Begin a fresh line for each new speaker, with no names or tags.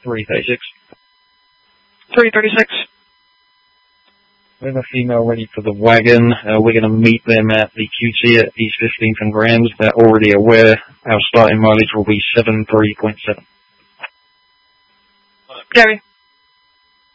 336.
336.
We have a female ready for the wagon. We're going to meet them at the QT at East 15th and Grand. They're already aware our starting mileage will be 73.7.
Gary.